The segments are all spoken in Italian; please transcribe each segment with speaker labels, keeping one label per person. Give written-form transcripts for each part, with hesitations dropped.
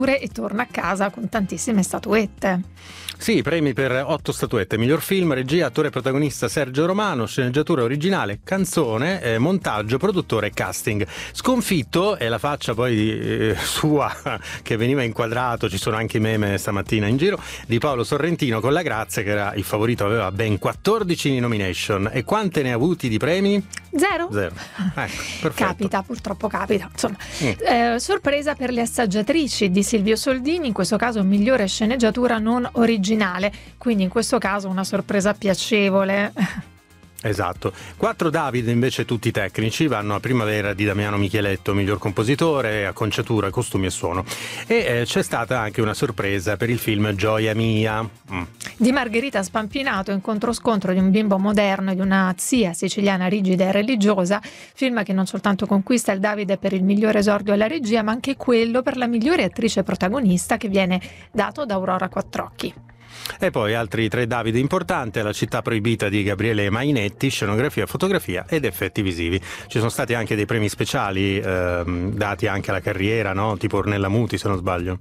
Speaker 1: e torna a casa con tantissime statuette.
Speaker 2: Sì, premi per 8 statuette: miglior film, regia, attore protagonista Sergio Romano, sceneggiatura originale, canzone, montaggio, produttore e casting. Sconfitto è la faccia poi sua che veniva inquadrato, ci sono anche i meme stamattina in giro, di Paolo Sorrentino con La Grazia, che era il favorito, aveva ben 14 nomination. E quante ne ha avuti di premi?
Speaker 1: Zero.
Speaker 2: Ecco, perfetto.
Speaker 1: Capita, purtroppo capita. Insomma, sorpresa per le assaggiatrici di Silvio Soldini, in questo caso migliore sceneggiatura non originale, quindi in questo caso una sorpresa piacevole.
Speaker 2: Esatto. 4 David invece tutti tecnici vanno a Primavera di Damiano Micheletto, miglior compositore, acconciatura, costumi e suono. E c'è stata anche una sorpresa per il film Gioia Mia
Speaker 1: di Margherita Spampinato, incontro scontro di un bimbo moderno e di una zia siciliana rigida e religiosa, film che non soltanto conquista il David per il migliore esordio alla regia, ma anche quello per la migliore attrice protagonista, che viene dato da Aurora Quattrocchi.
Speaker 2: E poi altri 3 David importanti: La città proibita di Gabriele Mainetti, scenografia, fotografia ed effetti visivi. Ci sono stati anche dei premi speciali dati anche alla carriera, no? Tipo Ornella Muti, se non sbaglio.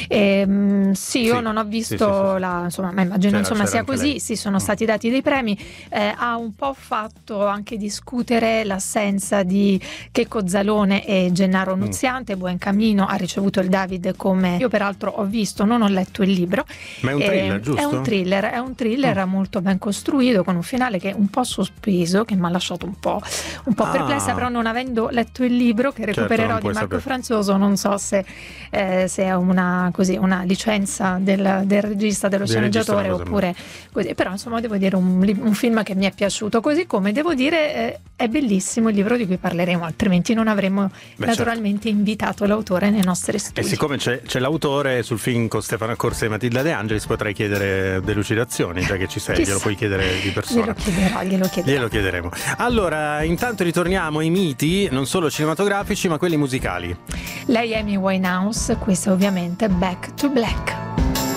Speaker 1: Sì, io non ho visto insomma, ma immagino sia così. Lei. Sì, sono stati dati dei premi. Ha un po' fatto anche discutere l'assenza di Checco Zalone e Gennaro Nunziante. Buoncamino ha ricevuto il David come io peraltro ho visto, non ho letto il libro.
Speaker 2: Ma è un thriller, giusto?
Speaker 1: È un thriller molto ben costruito, con un finale che è un po' sospeso, che mi ha lasciato un po' perplessa, però non avendo letto il libro, che recupererò di Marco Franzoso, non so se è una licenza del regista, dello sceneggiatore, oppure così. Però insomma devo dire un film che mi è piaciuto, così come devo dire è bellissimo il libro di cui parleremo, altrimenti non avremmo naturalmente invitato l'autore nei nostri studi. E
Speaker 2: siccome c'è l'autore sul film con Stefano Accorsi e Matilda De Angelis, potrei chiedere delucidazioni, già che ci sei. Glielo puoi chiedere di persona. Glielo chiederemo. Allora, intanto ritorniamo ai miti, non solo cinematografici ma quelli musicali.
Speaker 1: Lei è Amy Winehouse, questo è ovviamente Back to Black.